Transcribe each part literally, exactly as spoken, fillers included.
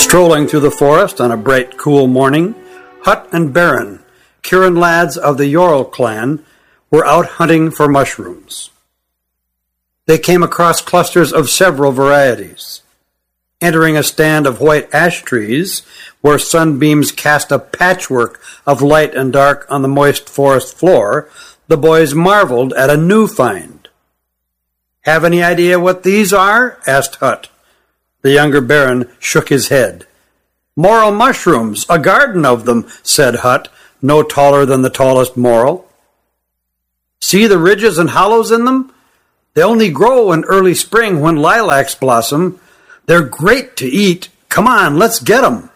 Strolling through the forest on a bright, cool morning, Hut and Baron, Kieran lads of the Yorl clan, were out hunting for mushrooms. They came across clusters of several varieties. Entering a stand of white ash trees, where sunbeams cast a patchwork of light and dark on the moist forest floor, the boys marveled at a new find. "Have any idea what these are?" asked Hut. The younger Baron shook his head. "Morel mushrooms, a garden of them," said Hut, no taller than the tallest morel. "See the ridges and hollows in them? They only grow in early spring when lilacs blossom. They're great to eat. Come on, let's get 'em."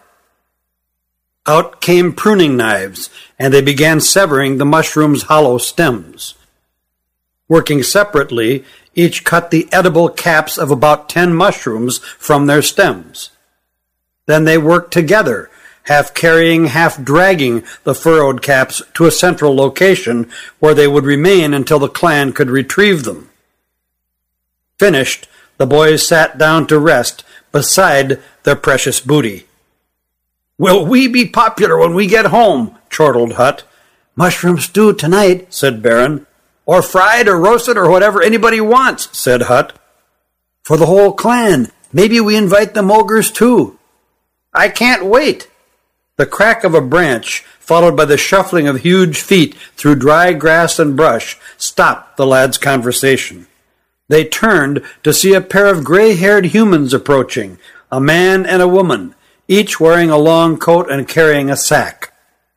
Out came pruning knives, and they began severing the mushroom's hollow stems. Working separately, each cut the edible caps of about ten mushrooms from their stems. Then they worked together, half carrying, half dragging the furrowed caps to a central location where they would remain until the clan could retrieve them. Finished, the boys sat down to rest beside their precious booty. "Will we be popular when we get home?" chortled Hut. "Mushroom stew tonight," said Baron. "Or fried or roasted or whatever anybody wants," said Hut. "For the whole clan. Maybe we invite the Mogers too." "I can't wait." The crack of a branch, followed by the shuffling of huge feet through dry grass and brush, stopped the lads' conversation. They turned to see a pair of gray-haired humans approaching, a man and a woman, each wearing a long coat and carrying a sack.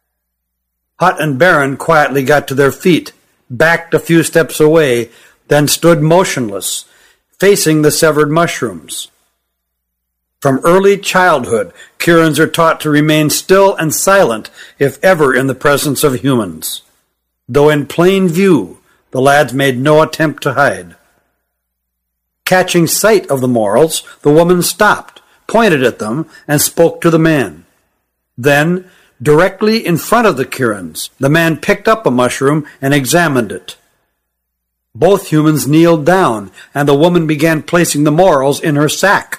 Hut and Baron quietly got to their feet, backed a few steps away, then stood motionless, facing the severed mushrooms. From early childhood, Kiirans are taught to remain still and silent if ever in the presence of humans. Though in plain view, the lads made no attempt to hide. Catching sight of the morels, the woman stopped, pointed at them, and spoke to the man. Then, directly in front of the Kiirans, the man picked up a mushroom and examined it. Both humans kneeled down, and the woman began placing the morels in her sack.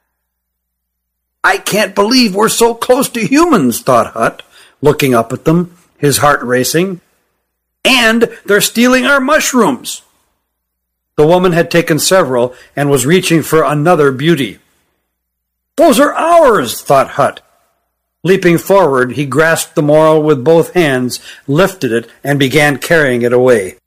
"I can't believe we're so close to humans," thought Hut, looking up at them, his heart racing. "And they're stealing our mushrooms." The woman had taken several and was reaching for another beauty. "Those are ours," thought Hut. Leaping forward, he grasped the morel with both hands, lifted it, and began carrying it away.